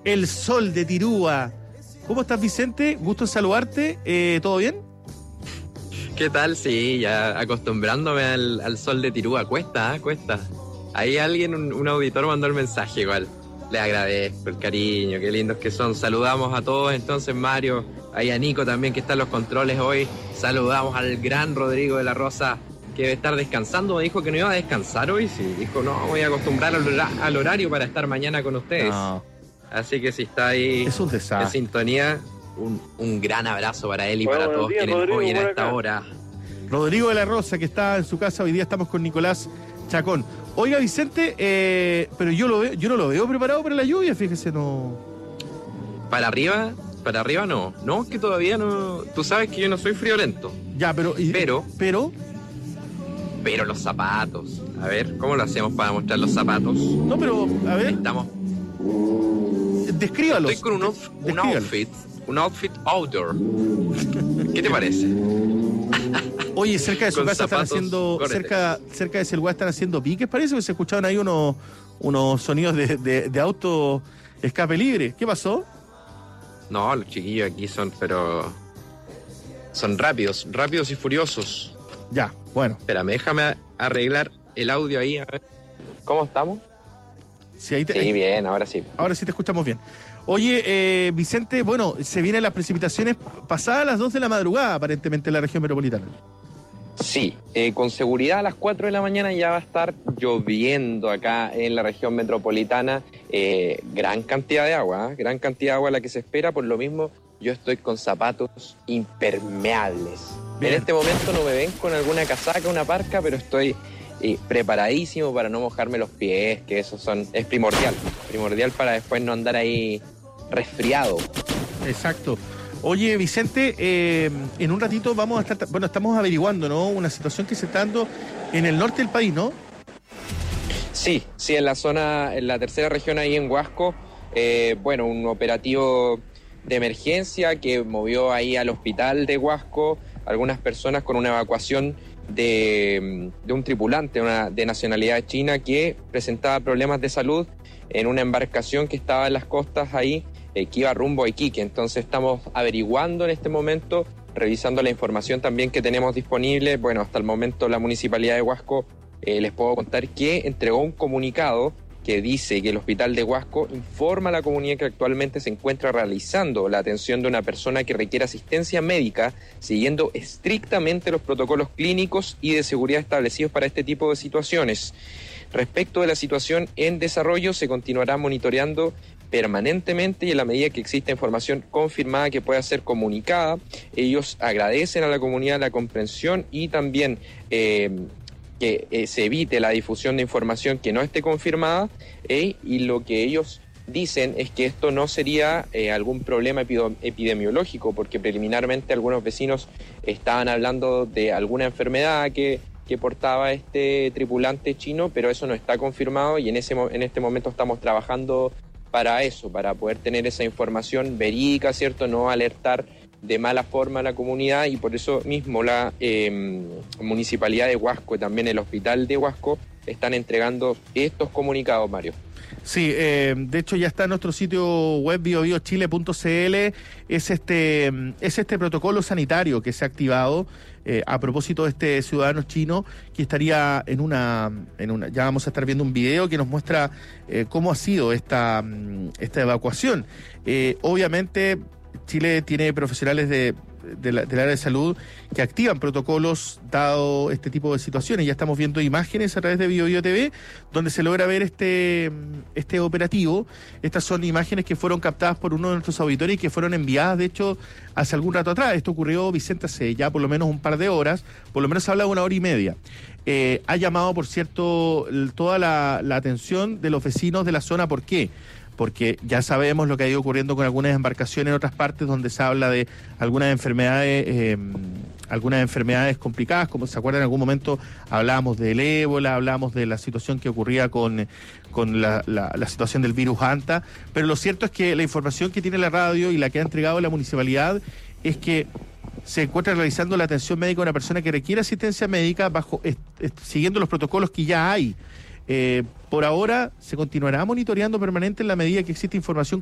el sol de Tirúa. ¿Cómo estás, Vicente? Gusto en saludarte. ¿Todo bien? ¿Qué tal? Sí, ya acostumbrándome al sol de Tirúa. Cuesta. Ahí alguien, un auditor mandó el mensaje igual. Le agradezco el cariño, qué lindos que son. Saludamos a todos entonces, Mario. Ahí a Nico también, que está en los controles hoy. Saludamos al gran Rodrigo de la Rosa, que debe estar descansando. Me dijo que no iba a descansar hoy. Sí, dijo, no, voy a acostumbrar al horario para estar mañana con ustedes. No. Así que si está ahí Es un desastre. en sintonía, un gran abrazo para él y Bueno, para todos buenos días, quienes Rodrigo, oyen a por esta acá. hora. Rodrigo de la Rosa, que está en su casa. Hoy día estamos con Nicolás Chacón. Oiga, Vicente, pero yo no lo veo preparado para la lluvia, fíjese, no. Para arriba no. No, que todavía no. Tú sabes que yo no soy friolento. Ya, pero... Pero los zapatos. A ver, ¿cómo lo hacemos para mostrar los zapatos? No, pero, a ver, Estamos. descríbalos. Estoy con un outfit outdoor. ¿Qué te parece? Oye, cerca de su Con casa están zapatos haciendo, Gore-Tex. cerca de ese lugar están haciendo piques, parece que se escuchaban ahí unos sonidos de auto escape libre. ¿Qué pasó? No, los chiquillos aquí son rápidos y furiosos. Ya, bueno. Espérame, déjame arreglar el audio ahí. A ver. ¿Cómo estamos? Sí, ahí Sí, bien, ahora sí. ahora sí te escuchamos bien. Oye, Vicente, bueno, se vienen las precipitaciones pasadas las 2 de la madrugada, aparentemente, en la región metropolitana. Sí, con seguridad a las 4 de la mañana ya va a estar lloviendo acá en la región metropolitana. Gran cantidad de agua la que se espera. Por lo mismo, yo estoy con zapatos impermeables. Bien. En este momento no me ven con alguna casaca, una parca, pero estoy preparadísimo para no mojarme los pies, que eso es primordial para después no andar ahí resfriado. Exacto. Oye, Vicente, en un ratito vamos a estar, bueno, estamos averiguando, ¿no? Una situación que se está dando en el norte del país, ¿no? Sí, en la tercera región ahí en Huasco, un operativo de emergencia que movió ahí al hospital de Huasco algunas personas con una evacuación de un tripulante de nacionalidad china que presentaba problemas de salud en una embarcación que estaba en las costas ahí, que iba rumbo a Iquique. Entonces estamos averiguando en este momento, revisando la información también que tenemos disponible. Bueno, hasta el momento la Municipalidad de Huasco, les puedo contar que entregó un comunicado que dice que el Hospital de Huasco informa a la comunidad que actualmente se encuentra realizando la atención de una persona que requiere asistencia médica, siguiendo estrictamente los protocolos clínicos y de seguridad establecidos para este tipo de situaciones. Respecto de la situación en desarrollo, se continuará monitoreando permanentemente y en la medida que exista información confirmada que pueda ser comunicada. Ellos agradecen a la comunidad la comprensión y también que se evite la difusión de información que no esté confirmada, y lo que ellos dicen es que esto no sería algún problema epidemiológico, porque preliminarmente algunos vecinos estaban hablando de alguna enfermedad que portaba este tripulante chino, pero eso no está confirmado y en este momento estamos trabajando para eso, para poder tener esa información verídica, ¿cierto? No alertar de mala forma a la comunidad, y por eso mismo la Municipalidad de Huasco y también el Hospital de Huasco están entregando estos comunicados, Mario. Sí, de hecho ya está en nuestro sitio web biobiochile.cl, es este protocolo sanitario que se ha activado a propósito de este ciudadano chino que estaría ya vamos a estar viendo un video que nos muestra cómo ha sido esta evacuación. Obviamente Chile tiene profesionales del área de salud que activan protocolos dado este tipo de situaciones. Ya estamos viendo imágenes a través de BioBio TV donde se logra ver este operativo. Estas son imágenes que fueron captadas por uno de nuestros auditores y que fueron enviadas, de hecho, hace algún rato atrás. Esto ocurrió, Vicente, hace ya por lo menos un par de horas, por lo menos se habla de 1 hora y media. Ha llamado, por cierto, toda la atención de los vecinos de la zona. ¿Por qué? Porque ya sabemos lo que ha ido ocurriendo con algunas embarcaciones en otras partes donde se habla de algunas enfermedades complicadas, como se acuerdan en algún momento hablábamos del ébola, hablábamos de la situación que ocurría con la situación del virus Anta, pero lo cierto es que la información que tiene la radio y la que ha entregado la municipalidad es que se encuentra realizando la atención médica a una persona que requiere asistencia médica siguiendo los protocolos que ya hay. Por ahora se continuará monitoreando permanente en la medida que existe información